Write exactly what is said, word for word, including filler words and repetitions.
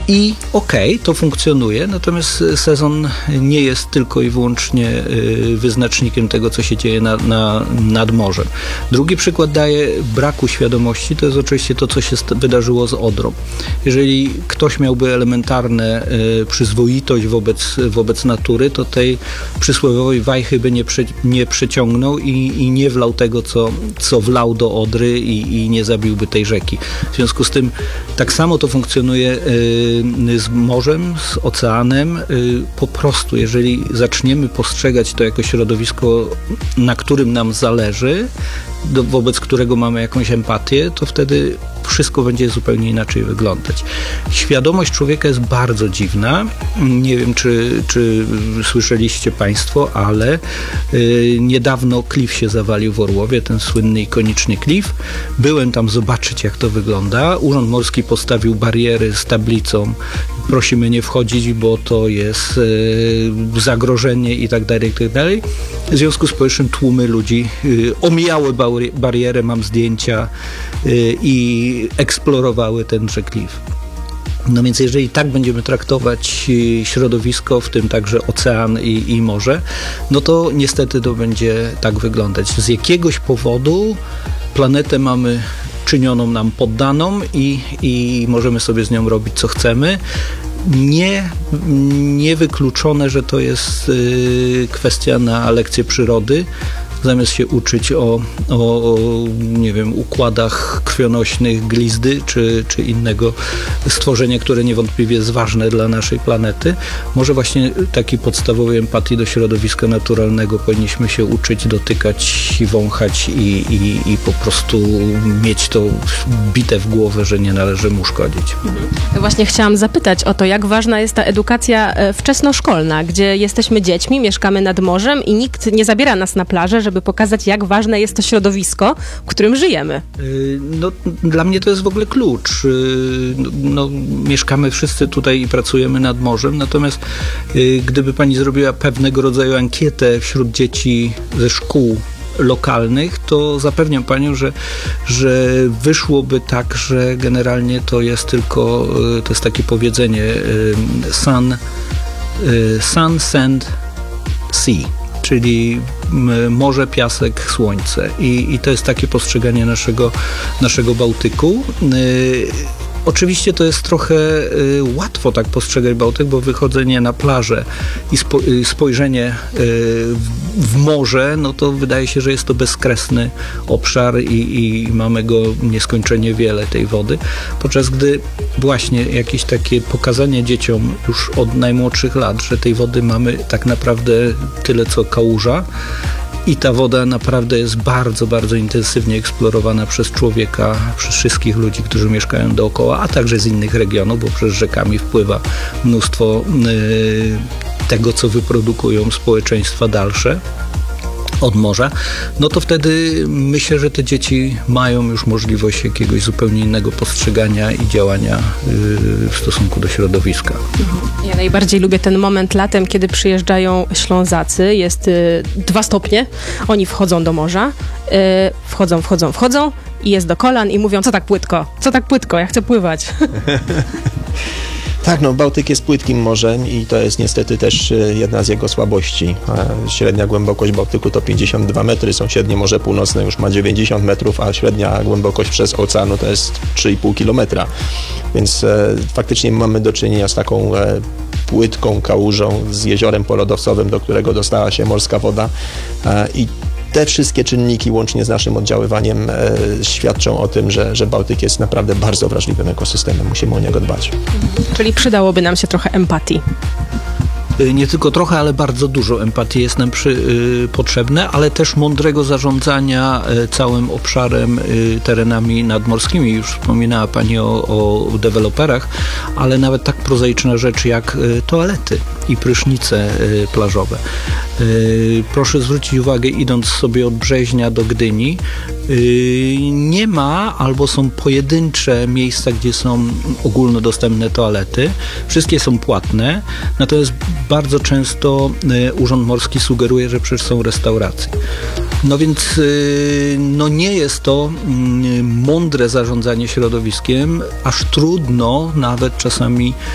I okej, okay, to funkcjonuje, natomiast sezon nie jest tylko i wyłącznie wyznacznikiem tego, co się dzieje na, na, nad morzem. Drugi przykład daje braku świadomości, to jest oczywiście to, co się wydarzyło z Odrą. Jeżeli ktoś miałby elementarne przyzwoitość wobec, wobec natury, to tej przysłowiowej wajchy by nie, prze, nie przeciągnął i, i nie wlał tego, co, co wlał do Odry i, i nie zabiłby tej rzeki. W związku z tym tak samo to funkcjonuje z morzem, z oceanem. Po prostu, jeżeli zaczniemy postrzegać to jako środowisko, na którym nam zależy, do, wobec którego mamy jakąś empatię, to wtedy wszystko będzie zupełnie inaczej wyglądać. Świadomość człowieka jest bardzo dziwna. Nie wiem, czy, czy słyszeliście Państwo, ale y, niedawno klif się zawalił w Orłowie, ten słynny, ikoniczny klif. Byłem tam zobaczyć, jak to wygląda. Urząd Morski postawił bariery z tablicą: prosimy nie wchodzić, bo to jest y, zagrożenie i tak dalej, i tak dalej. W związku z powyższym tłumy ludzi y, omijały barierę, mam zdjęcia y, i eksplorowały tenże klif. No więc jeżeli tak będziemy traktować środowisko, w tym także ocean i, i morze, no to niestety to będzie tak wyglądać. Z jakiegoś powodu planetę mamy czynioną nam poddaną i, i możemy sobie z nią robić, co chcemy. Nie, niewykluczone, że to jest y, kwestia na lekcję przyrody. Zamiast się uczyć o, o, o nie wiem, układach krwionośnych glizdy czy, czy innego stworzenia, które niewątpliwie jest ważne dla naszej planety, może właśnie takiej podstawowej empatii do środowiska naturalnego powinniśmy się uczyć, dotykać, wąchać i, i, i po prostu mieć to bite w głowę, że nie należy mu szkodzić. Właśnie chciałam zapytać o to, jak ważna jest ta edukacja wczesnoszkolna, gdzie jesteśmy dziećmi, mieszkamy nad morzem i nikt nie zabiera nas na plażę, żeby pokazać, jak ważne jest to środowisko, w którym żyjemy. No, dla mnie to jest w ogóle klucz. No, mieszkamy wszyscy tutaj i pracujemy nad morzem, natomiast gdyby pani zrobiła pewnego rodzaju ankietę wśród dzieci ze szkół lokalnych, to zapewniam panią, że, że wyszłoby tak, że generalnie to jest tylko, to jest takie powiedzenie sun, sun, sand, sea. Czyli morze, piasek, słońce. I, i to jest takie postrzeganie naszego, naszego Bałtyku. Yy, oczywiście to jest trochę y, łatwo tak postrzegać Bałtyk, bo wychodzenie na plażę i spo, y, spojrzenie y, w, w morze, no to wydaje się, że jest to bezkresny obszar i, i mamy go nieskończenie wiele, tej wody. Podczas gdy właśnie jakieś takie pokazanie dzieciom już od najmłodszych lat, że tej wody mamy tak naprawdę tyle co kałuża, i ta woda naprawdę jest bardzo, bardzo intensywnie eksplorowana przez człowieka, przez wszystkich ludzi, którzy mieszkają dookoła, a także z innych regionów, bo przez rzekami wpływa mnóstwo yy, tego, co wyprodukują społeczeństwa dalsze od morza, no to wtedy myślę, że te dzieci mają już możliwość jakiegoś zupełnie innego postrzegania i działania yy, w stosunku do środowiska. Ja najbardziej lubię ten moment latem, kiedy przyjeżdżają Ślązacy, jest y, dwa stopnie, oni wchodzą do morza, y, wchodzą, wchodzą, wchodzą i jest do kolan i mówią, co tak płytko, co tak płytko, ja chcę pływać. Tak, no Bałtyk jest płytkim morzem i to jest niestety też jedna z jego słabości. Średnia głębokość Bałtyku to pięćdziesiąt dwa metry, sąsiednie Morze Północne już ma dziewięćdziesiąt metrów, a średnia głębokość przez oceanu to jest trzy i pół kilometra. Więc e, faktycznie mamy do czynienia z taką e, płytką kałużą, z jeziorem polodowcowym, do którego dostała się morska woda e, i te wszystkie czynniki, łącznie z naszym oddziaływaniem, e, świadczą o tym, że, że Bałtyk jest naprawdę bardzo wrażliwym ekosystemem. Musimy o niego dbać. Czyli przydałoby nam się trochę empatii. Nie tylko trochę, ale bardzo dużo empatii jest nam przy, y, potrzebne, ale też mądrego zarządzania y, całym obszarem, y, terenami nadmorskimi. Już wspominała pani o, o deweloperach, ale nawet tak prozaiczna rzecz jak y, toalety i prysznice y, plażowe. Y, proszę zwrócić uwagę, idąc sobie od Brzeźnia do Gdyni, y, nie ma albo są pojedyncze miejsca, gdzie są ogólnodostępne toalety. Wszystkie są płatne, natomiast bardzo często y, Urząd Morski sugeruje, że przecież są restauracje. No więc y, no nie jest to y, mądre zarządzanie środowiskiem, aż trudno nawet czasami